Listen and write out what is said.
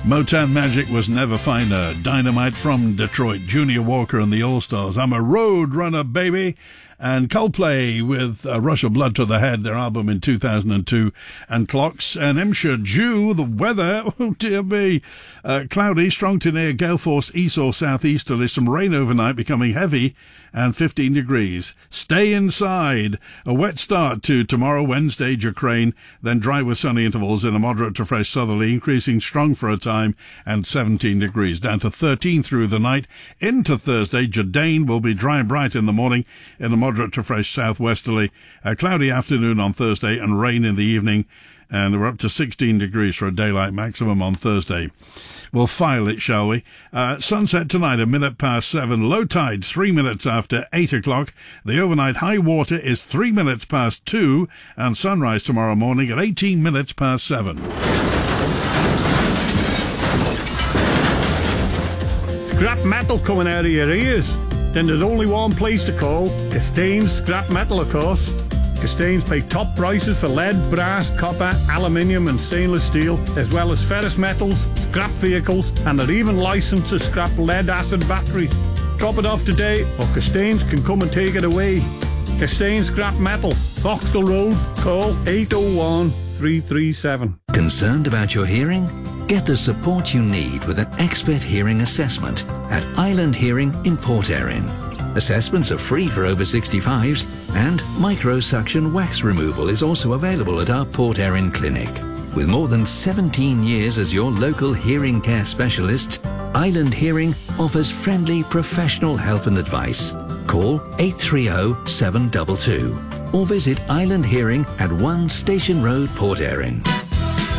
Motown Magic was never finer. Dynamite from Detroit. Junior Walker and the All-Stars. I'm a road runner, baby. And Coldplay with Rush of Blood to the Head, their album in 2002. And Clocks and Emsher Jew, the weather, oh dear me. Cloudy, strong to near, gale force east or southeasterly. Some rain overnight, becoming heavy, and 15 degrees. Stay inside. A wet start to tomorrow, Wednesday, Jakrain, then dry with sunny intervals in a moderate to fresh southerly, increasing strong for a time, and 17 degrees. Down to 13 through the night. Into Thursday, Jardine will be dry and bright in the morning, in a moderate to fresh southwesterly. A cloudy afternoon on Thursday and rain in the evening. And we're up to 16 degrees for a daylight maximum on Thursday. We'll file it, shall we? Sunset tonight, 7:07. Low tides, 3 minutes after 8 o'clock. The overnight high water is 3 minutes past 2. And sunrise tomorrow morning at 18 minutes past 7. Scrap metal coming out of your ears? Then there's only one place to call. Castains Scrap Metal, of course. Castains pay top prices for lead, brass, copper, aluminium and stainless steel, as well as ferrous metals, scrap vehicles, and they're even licensed to scrap lead-acid batteries. Drop it off today, or Castains can come and take it away. Castains Scrap Metal, Foxtel Road, call 801 337. Concerned about your hearing? Get the support you need with an expert hearing assessment at Island Hearing in Port Erin. Assessments are free for over 65s, and microsuction wax removal is also available at our Port Erin clinic. With more than 17 years as your local hearing care specialist, Island Hearing offers friendly professional help and advice. Call 830 722 or visit Island Hearing at 1 Station Road, Port Erin.